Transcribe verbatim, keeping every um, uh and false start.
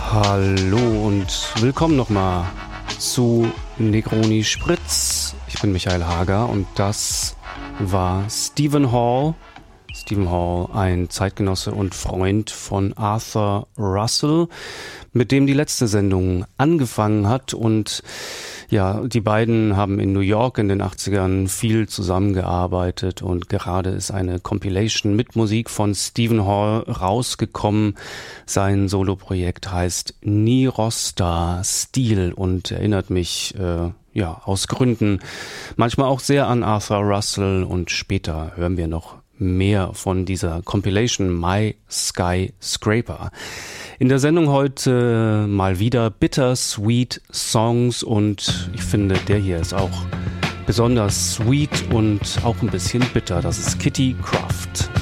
Hallo und willkommen nochmal zu Negroni Spritz. Ich bin Michael Hager und das war Stephen Hall. Stephen Hall, ein Zeitgenosse und Freund von Arthur Russell, mit dem die letzte Sendung angefangen hat. Und ja, die beiden haben in New York in den achtzigern viel zusammengearbeitet und gerade ist eine Compilation mit Musik von Stephen Hall rausgekommen. Sein Soloprojekt heißt Nirosta Stil und erinnert mich äh, ja aus Gründen manchmal auch sehr an Arthur Russell, und später hören wir noch mehr von dieser Compilation My Skyscraper. In der Sendung heute mal wieder Bittersweet Songs, und ich finde, der hier ist auch besonders sweet und auch ein bisschen bitter. Das ist Kitty Kraft.